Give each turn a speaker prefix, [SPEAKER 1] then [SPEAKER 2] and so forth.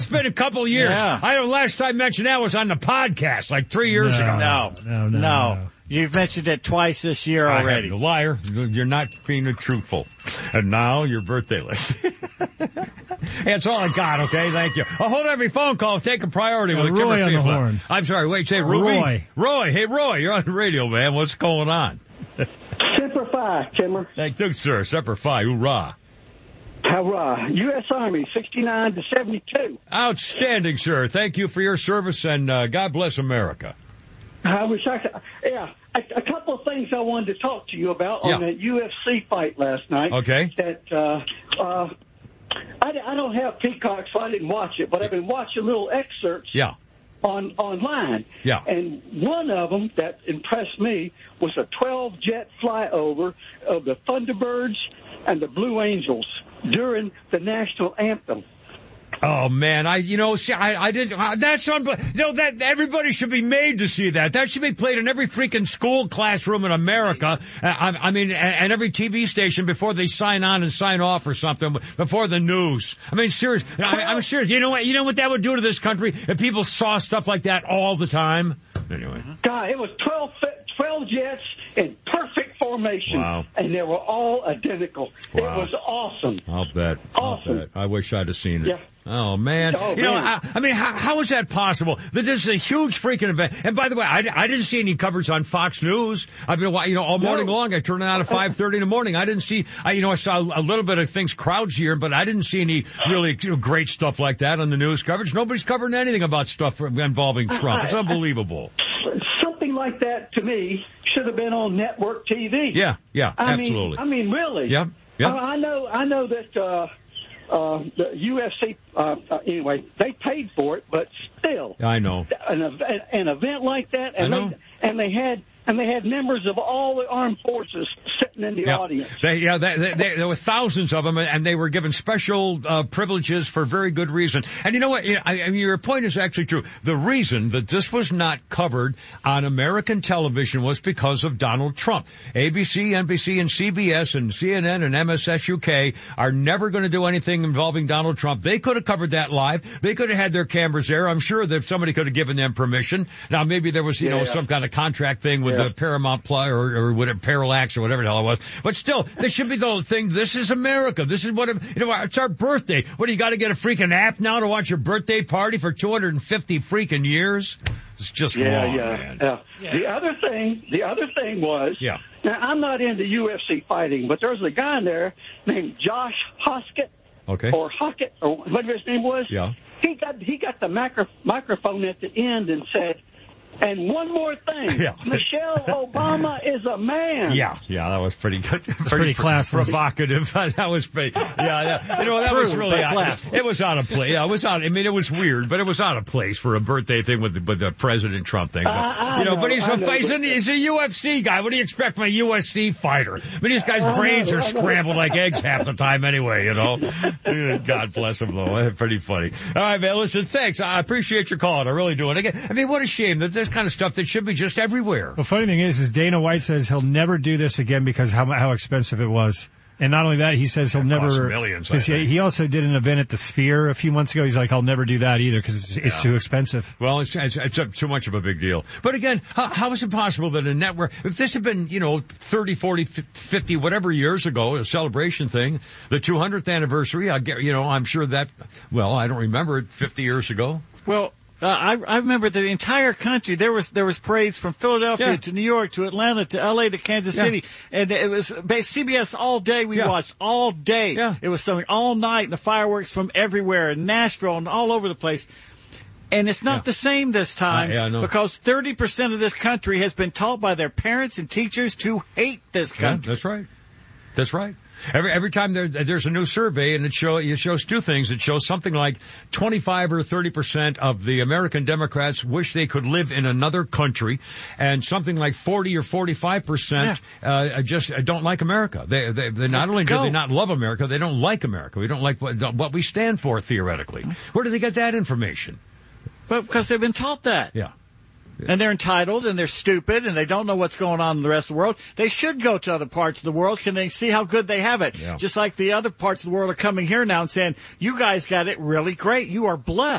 [SPEAKER 1] It's been a couple years.
[SPEAKER 2] Yeah.
[SPEAKER 1] I know last time I mentioned that was on the podcast like 3 years ago.
[SPEAKER 2] No. You've mentioned it twice this year already.
[SPEAKER 1] You liar. You're not being truthful. And now your birthday list. That's all I got, okay? Thank you. I'll hold every phone call. Take a priority. With
[SPEAKER 3] Roy on the horn.
[SPEAKER 1] I'm sorry. Wait, say Ruby? Roy. Hey, Roy, you're on the radio, man. What's going on?
[SPEAKER 4] Semper Fi, Timmer.
[SPEAKER 1] Thank you, sir. Semper Fi. Hoorah.
[SPEAKER 4] Hurrah. U.S. Army, 69 to 72.
[SPEAKER 1] Outstanding, sir. Thank you for your service, and God bless America.
[SPEAKER 4] I wish I could. Yeah, a couple of things I wanted to talk to you about on that UFC fight last night.
[SPEAKER 1] Okay.
[SPEAKER 4] That I don't have Peacock, so I didn't watch it, but I've been watching little excerpts.
[SPEAKER 1] Yeah.
[SPEAKER 4] Online.
[SPEAKER 1] Yeah.
[SPEAKER 4] And one of them that impressed me was a 12-jet flyover of the Thunderbirds and the Blue Angels during the national anthem.
[SPEAKER 1] Oh man, I didn't. That's unbelievable. That everybody should be made to see that. That should be played in every freaking school classroom in America. I mean, and every TV station before they sign on and sign off or something. Before the news. I mean, serious. I'm serious. You know what that would do to this country if people saw stuff like that all the time. Anyway,
[SPEAKER 4] God, it was 12 jets in perfect formation, and they were all identical. Wow. It was awesome.
[SPEAKER 1] I'll bet.
[SPEAKER 4] Awesome.
[SPEAKER 1] I wish I'd have seen it.
[SPEAKER 4] Yeah.
[SPEAKER 1] Oh, man. I mean, how is that possible? That this is a huge freaking event. And by the way, I didn't see any coverage on Fox News. I mean, all morning long. I turned it on at 5:30 in the morning. I didn't see, I saw a little bit of things, crowds here, but I didn't see any really great stuff like that on the news coverage. Nobody's covering anything about stuff involving Trump. It's unbelievable.
[SPEAKER 4] Something like that, to me, should have been on network TV.
[SPEAKER 1] Yeah, absolutely.
[SPEAKER 4] I mean, really.
[SPEAKER 1] Yeah.
[SPEAKER 4] I know that the UFC, anyway, they paid for it, but still.
[SPEAKER 1] I know.
[SPEAKER 4] An event like that, and they had members of all the armed forces sitting in the audience.
[SPEAKER 1] There were thousands of them, and they were given special privileges for very good reason. And you know what? I mean, your point is actually true. The reason that this was not covered on American television was because of Donald Trump. ABC, NBC, and CBS, and CNN, and MSS UK are never going to do anything involving Donald Trump. They could have covered that live. They could have had their cameras there. I'm sure that somebody could have given them permission. Now, maybe there was, some kind of contract thing with the Paramount Plus or whatever, Parallax or whatever the hell it was. But still, this should be the whole thing. This is America. This is it's our birthday. What, do you got to get a freaking app now to watch your birthday party for 250 freaking years? It's just wrong, man.
[SPEAKER 4] Yeah. The other thing was, now I'm not into UFC fighting, but there's a guy in there named Josh Hoskett.
[SPEAKER 1] Okay.
[SPEAKER 4] Or Hockett, or whatever his name was.
[SPEAKER 1] Yeah.
[SPEAKER 4] He got the microphone at the end and said, and one more thing, Michelle Obama is a man.
[SPEAKER 1] Yeah, that was pretty good.
[SPEAKER 3] Pretty classy.
[SPEAKER 1] Provocative. That was pretty, that was really, it was out of place. Yeah, it was out, I mean, it was weird, but it was out of place for a birthday thing with the President Trump thing. But, but he's a UFC guy. What do you expect from a UFC fighter? I mean, these guys' brains are scrambled like eggs half the time anyway, God bless him, though. Pretty funny. All right, man, listen, thanks. I appreciate your call. I really do. And again, I mean, what a shame that this kind of stuff that should be just everywhere.
[SPEAKER 3] The funny thing is Dana White says he'll never do this again because how expensive it was. And not only that, he says he'll never.
[SPEAKER 1] Millions,
[SPEAKER 3] he also did an event at the Sphere a few months ago. He's like, I'll never do that either because it's too expensive.
[SPEAKER 1] Well, it's too much of a big deal. But again, how is it possible that a network, if this had been, 30, 40, 50, whatever years ago, a celebration thing, the 200th anniversary, I'm sure that, I don't remember it 50 years ago.
[SPEAKER 2] Well, I remember the entire country. There was parades from Philadelphia to New York to Atlanta to L.A. to Kansas City, and it was CBS all day. We watched all day. Yeah. It was something all night, and the fireworks from everywhere, in Nashville and all over the place. And it's not the same this time because 30% of this country has been taught by their parents and teachers to hate this country.
[SPEAKER 1] That's right. Every time there's a new survey, and it shows two things. It shows something like 25 or 30% of the American Democrats wish they could live in another country, and something like 40 or 45% just don't like America. They not only do they not love America, they don't like America. We don't like what we stand for theoretically. Where do they get that information?
[SPEAKER 2] Well, because they've been taught that.
[SPEAKER 1] Yeah.
[SPEAKER 2] And they're entitled, and they're stupid, and they don't know what's going on in the rest of the world. They should go to other parts of the world. Can they see how good they have it? Yeah. Just like the other parts of the world are coming here now and saying, you guys got it really great. You are blessed.